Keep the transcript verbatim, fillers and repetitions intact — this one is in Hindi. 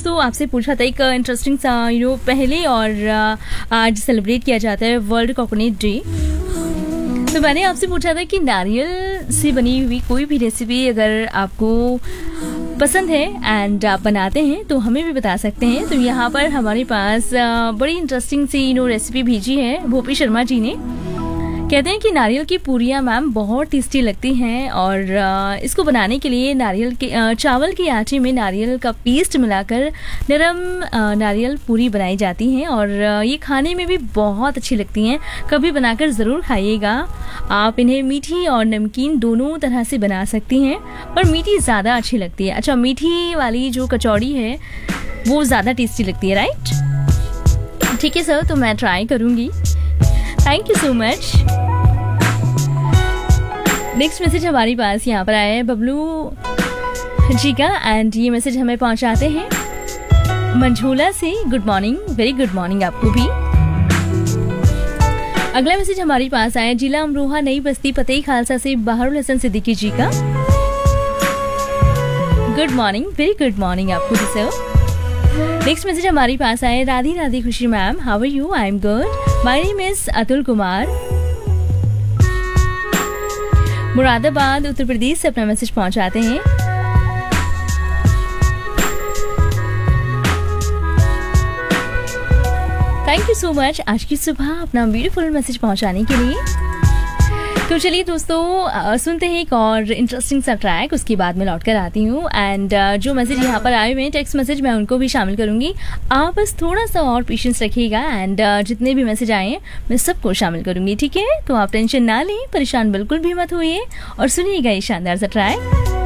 दोस्तों आपसे पूछा था एक इंटरेस्टिंग सा यू नो पहले और आज सेलिब्रेट किया जाता है वर्ल्ड कोकोनट डे। तो मैंने आपसे पूछा था कि नारियल से बनी हुई कोई भी रेसिपी अगर आपको पसंद है एंड आप बनाते हैं तो हमें भी बता सकते हैं। तो यहाँ पर हमारे पास बड़ी interesting C you know recipe भेजी है भोपी शर्मा जी ने। कहते हैं कि नारियल की पूरियाँ मैम बहुत टेस्टी लगती हैं और इसको बनाने के लिए नारियल के चावल के आटे में नारियल का पेस्ट मिलाकर नरम नारियल पूरी बनाई जाती हैं और ये खाने में भी बहुत अच्छी लगती हैं। कभी बनाकर ज़रूर खाइएगा। आप इन्हें मीठी और नमकीन दोनों तरह से बना सकती हैं, पर मीठी ज़्यादा अच्छी लगती है। अच्छा, मीठी वाली जो कचौड़ी है वो ज़्यादा टेस्टी लगती है, राइट? ठीक है सर, तो मैं ट्राई करूँगी। Thank you so much. Next message हमारे पास यहाँ पर आया है बबलू जी का एंड ये मैसेज हमें पहुँचाते हैं मंझोला से। Good morning, very good morning आपको भी। अगला मैसेज हमारे पास आया जिला अमरोहा नई बस्ती फतेह खालसा से बहारुल हसन सिद्दीकी जी का। Good morning, very good morning आपको भी सर। नेक्स्ट मैसेज हमारे पास आए राधी राधी खुशी ma'am, how are you? I am good. My name is Atul Kumar, Moradabad Uttar Pradesh से अपना मैसेज पहुंचाते हैं। थैंक यू सो मच आज की सुबह अपना ब्यूटीफुल मैसेज पहुंचाने के लिए। तो चलिए दोस्तों सुनते हैं एक और इंटरेस्टिंग सा ट्रैक, उसके बाद मैं लौट कर आती हूँ एंड जो मैसेज यहाँ पर आए हुए हैं टेक्स्ट मैसेज मैं उनको भी शामिल करूँगी। आप बस थोड़ा सा और पेशेंस रखिएगा एंड जितने भी मैसेज आए हैं मैं सबको शामिल करूँगी, ठीक है? तो आप टेंशन ना लें, परेशान बिल्कुल भी मत होइए और सुनिएगा ये शानदार सा ट्रैक।